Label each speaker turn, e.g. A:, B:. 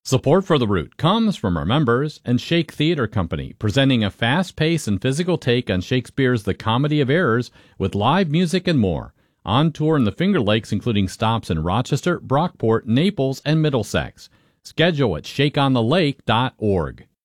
A: Support for The Root comes from our members and Shake Theater Company, presenting a fast-paced and physical take on Shakespeare's The Comedy of Errors with live music and more. On tour in the Finger Lakes, including stops in Rochester, Brockport, Naples, and Middlesex. Schedule at shakeonthelake.org.